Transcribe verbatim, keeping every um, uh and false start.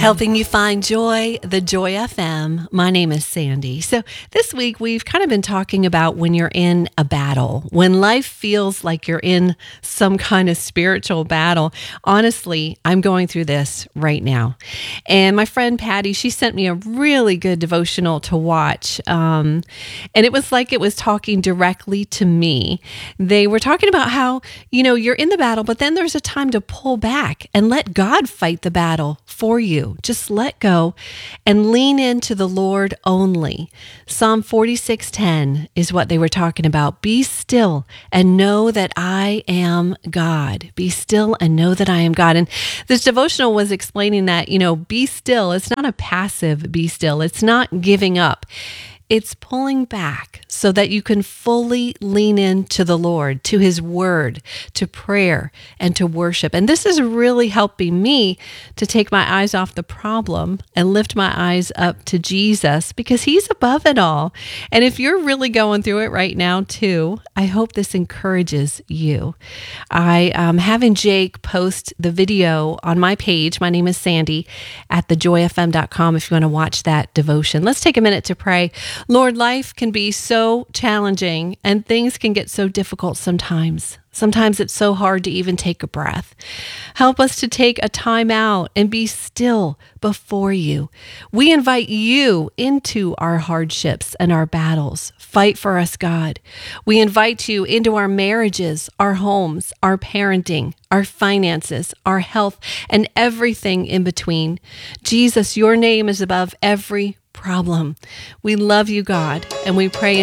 Helping you find joy, the Joy F M. My name is Sandy. So this week we've kind of been talking about when you're in a battle, when life feels like you're in some kind of spiritual battle. Honestly, I'm going through this right now. And my friend Patty, she sent me a really good devotional to watch. Um, and it was like it was talking directly to me. They were talking about how, you know, you're in the battle, but then there's a time to pull back and let God fight the battle for you. Just let go and lean into the Lord only. Psalm forty-six ten is what they were talking about. Be still and know that I am God. Be still and know that I am God. And this devotional was explaining that, you know, be still. It's not a passive be still. It's not giving up. It's pulling back so that you can fully lean into the Lord, to His Word, to prayer, and to worship. And this is really helping me to take my eyes off the problem and lift my eyes up to Jesus, because He's above it all. And if you're really going through it right now too, I hope this encourages you. I am having Jake post the video on my page. My name is Sandy at the joy f m dot com if you want to watch that devotion. Let's take a minute to pray. Lord, life can be so challenging and things can get so difficult sometimes. Sometimes it's so hard to even take a breath. Help us to take a time out and be still before you. We invite you into our hardships and our battles. Fight for us, God. We invite you into our marriages, our homes, our parenting, our finances, our health, and everything in between. Jesus, your name is above every problem. We love you, God, and we pray